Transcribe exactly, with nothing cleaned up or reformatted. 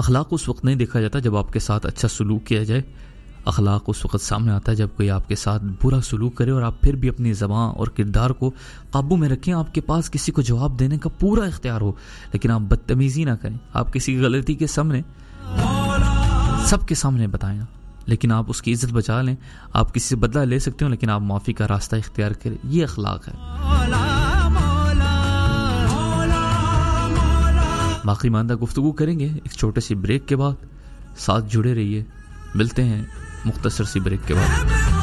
अखलाक उस वक्त नहीं देखा जाता जब आपके साथ अच्छा सलूक किया जाए, अखलाक उस वक्त सामने आता है जब कोई आपके साथ बुरा सलूक करे और आप फिर भी अपनी ज़बान और किरदार को काबू में रखें। आपके पास किसी को जवाब देने का पूरा इख्तियार हो, लेकिन आप बदतमीज़ी ना करें। आप किसी गलती के सामने सबके सामने बताएं, लेकिन आप उसकी इज्जत बचा लें। आप किसी से बदला ले सकते हो, लेकिन आप माफ़ी का रास्ता इख्तियार करें। ये अखलाक है। बाकी मानदा गुफ्तगू करेंगे एक छोटे सी ब्रेक के बाद। साथ जुड़े रहिए, मिलते हैं मुख्तसर सी ब्रेक के बाद।